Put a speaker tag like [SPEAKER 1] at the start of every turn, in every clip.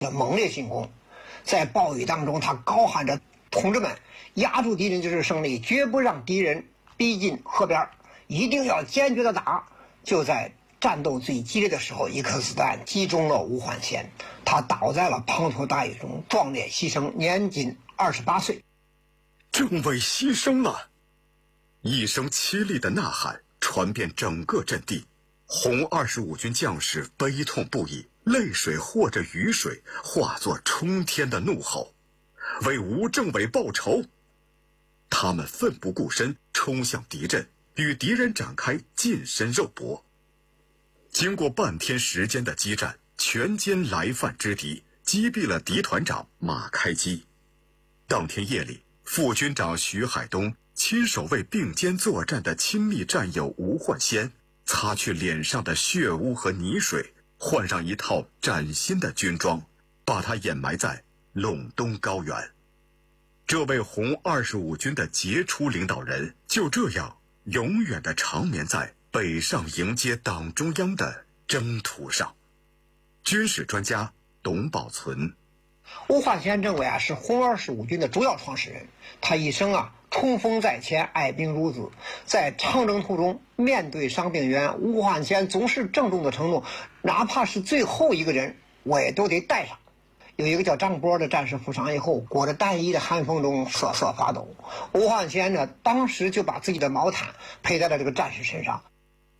[SPEAKER 1] 猛烈进攻。在暴雨当中，他高喊着：“同志们，压住敌人就是胜利，绝不让敌人逼近河边，一定要坚决的打。”就在战斗最激烈的时候，一颗子弹击中了吴焕贤，他倒在了滂沱大雨中，壮烈牺牲，年仅28岁。
[SPEAKER 2] 政委牺牲了！一声凄厉的呐喊传遍整个阵地，红25军将士悲痛不已，泪水或者雨水化作冲天的怒吼，为吴政委报仇。他们奋不顾身冲向敌阵，与敌人展开近身肉搏。经过半天时间的激战，全歼来犯之敌，击毙了敌团长马开基。当天夜里，副军长徐海东亲手为并肩作战的亲密战友吴焕先擦去脸上的血污和泥水，换上一套崭新的军装，把他掩埋在陇东高原。这位红25军的杰出领导人就这样永远地长眠在北上迎接党中央的征途上。军事专家董宝存：
[SPEAKER 1] 吴焕先政委是红25军的主要创始人，他一生冲锋在前，爱兵如子。在长征途中，面对伤病员，吴焕先总是郑重的承诺，哪怕是最后一个人，我也都得带上。有一个叫张波的战士负伤以后，裹着单衣的寒风中瑟瑟发抖。吴焕先呢，当时就把自己的毛毯佩在了这个战士身上。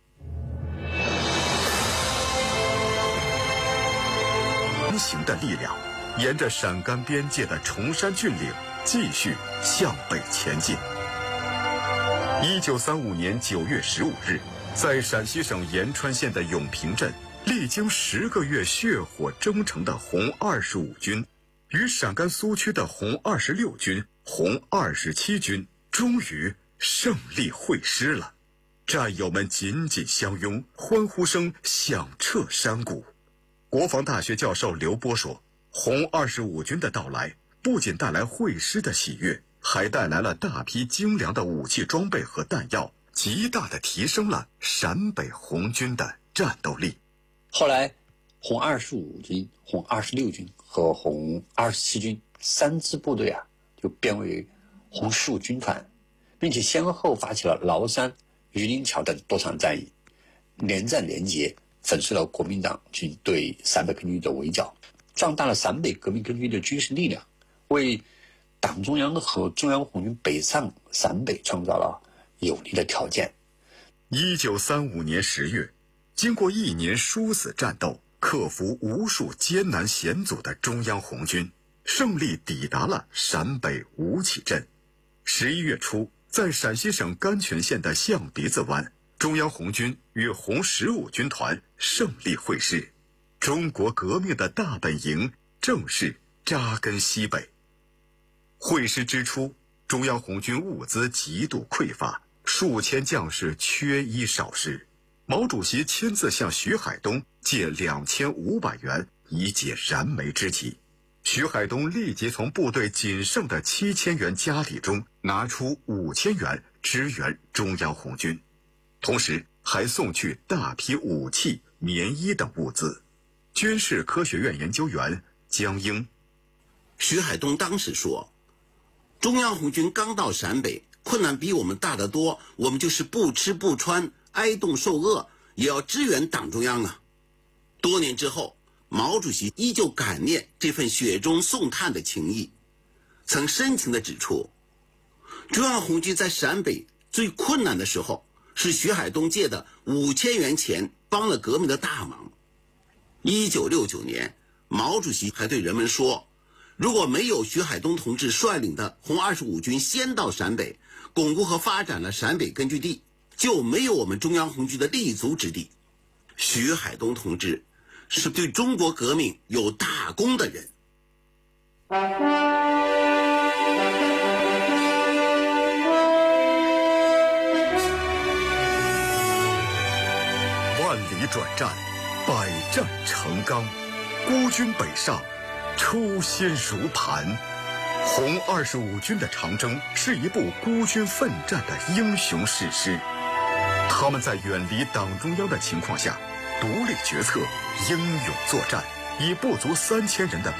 [SPEAKER 2] 无形的力量沿着陕甘边界的崇山峻岭继续向北前进。1935年9月15日，在陕西省延川县的永平镇，历经10个月血火征程的红25军与陕甘苏区的红26军、红27军终于胜利会师了。战友们紧紧相拥，欢呼声响彻山谷。国防大学教授刘波说，红25军的到来不仅带来会师的喜悦，还带来了大批精良的武器装备和弹药，极大地提升了陕北红军的战斗力。
[SPEAKER 3] 后来红25军、红26军和红27军3支部队就编为红15军团，并且先后发起了崂山、榆林桥等多场战役，连战连捷，粉碎了国民党军对陕北根据地的围剿，壮大了陕北革命根据地的军事力量，为党中央和中央红军北上陕北创造了有利的条件。
[SPEAKER 2] 1935年10月，经过1年殊死战斗，克服无数艰难险阻的中央红军，胜利抵达了陕北吴起镇。11月初，在陕西省甘泉县的象鼻子湾，中央红军与红15军团胜利会师，中国革命的大本营正式扎根西北。会师之初，中央红军物资极度匮乏，数千将士缺衣少食。毛主席亲自向徐海东借2500元以解燃眉之急。徐海东立即从部队仅剩的7000元家底中拿出5000元支援中央红军，同时还送去大批武器、棉衣等物资。军事科学院研究员江英：
[SPEAKER 4] 徐海东当时说，中央红军刚到陕北，困难比我们大得多，我们就是不吃不穿，挨冻受饿，也要支援党中央啊。多年之后，毛主席依旧感念这份雪中送炭的情谊，曾深情地指出，中央红军在陕北最困难的时候，是徐海东借的5000元钱帮了革命的大忙。1969年，毛主席还对人们说，如果没有徐海东同志率领的红25军先到陕北，巩固和发展了陕北根据地，就没有我们中央红军的立足之地。徐海东同志是对中国革命有大功的人。
[SPEAKER 2] 万里转战，百战成钢，孤军北上，初心如磐。红25军的长征是一部孤军奋战的英雄史诗。他们在远离党中央的情况下，独立决策，英勇作战， 以不足3000人的